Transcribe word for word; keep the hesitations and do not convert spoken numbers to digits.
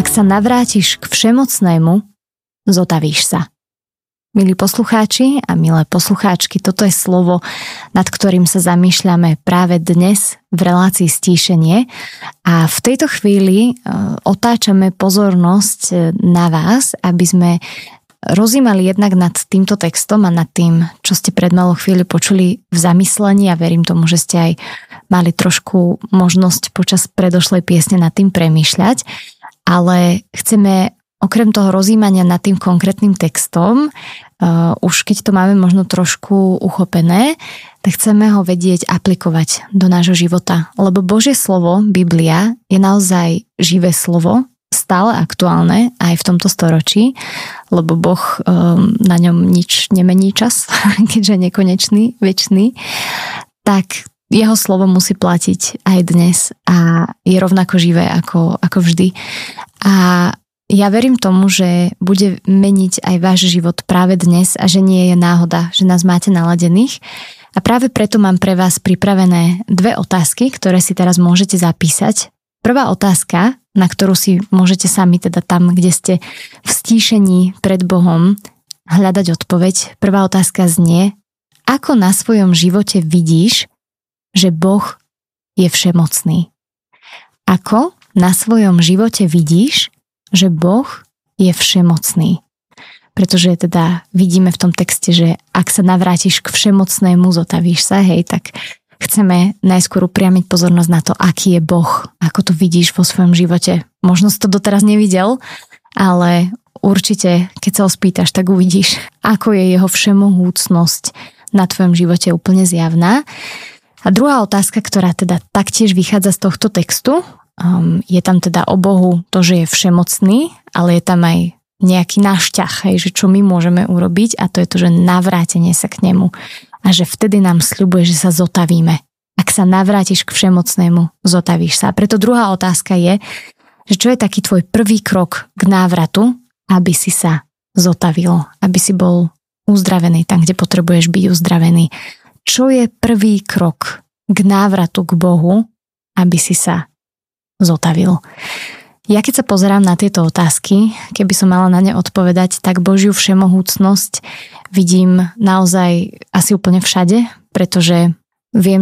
Ak sa navrátiš k všemocnému, zotavíš sa. Milí poslucháči a milé poslucháčky, toto je slovo, nad ktorým sa zamýšľame práve dnes v relácii Stíšenie. A v tejto chvíli otáčame pozornosť na vás, aby sme rozímali jednak nad týmto textom a nad tým, čo ste pred malou chvíľu počuli v zamyslení, a verím tomu, že ste aj mali trošku možnosť počas predošlej piesne nad tým premýšľať. Ale chceme okrem toho rozímania nad tým konkrétnym textom, uh, už keď to máme možno trošku uchopené, tak chceme ho vedieť aplikovať do nášho života. Lebo Božie slovo, Biblia, je naozaj živé slovo, stále aktuálne aj v tomto storočí, lebo Boh um, na ňom nič nemení čas, keďže je nekonečný, večný, tak jeho slovo musí platiť aj dnes a je rovnako živé ako, ako vždy. A ja verím tomu, že bude meniť aj váš život práve dnes a že nie je náhoda, že nás máte naladených. A práve preto mám pre vás pripravené dve otázky, ktoré si teraz môžete zapísať. Prvá otázka, na ktorú si môžete sami teda tam, kde ste v stíšení pred Bohom, hľadať odpoveď. Prvá otázka znie: ako na svojom živote vidíš, že Boh je všemocný? Ako na svojom živote vidíš, že Boh je všemocný? Pretože teda vidíme v tom texte, že ak sa navrátiš k všemocnému, zotavíš sa, hej, tak chceme najskôr upriamiť pozornosť na to, aký je Boh, ako to vidíš vo svojom živote. Možno si to doteraz nevidel, ale určite, keď sa ho spýtaš, tak uvidíš, ako je jeho všemohúcnosť na tvojom živote úplne zjavná. A druhá otázka, ktorá teda taktiež vychádza z tohto textu, um, je tam teda o Bohu to, že je všemocný, ale je tam aj nejaký náš ťah, hej, že čo my môžeme urobiť, a to je to, že navrátenie sa k nemu. A že vtedy nám sľubuje, že sa zotavíme. Ak sa navrátiš k všemocnému, zotavíš sa. A preto druhá otázka je, že čo je taký tvoj prvý krok k návratu, aby si sa zotavil, aby si bol uzdravený tam, kde potrebuješ byť uzdravený. Čo je prvý krok k návratu k Bohu, aby si sa zotavil? Ja keď sa pozerám na tieto otázky, keby som mala na ne odpovedať, tak Božiu všemohúcnosť vidím naozaj asi úplne všade, pretože viem,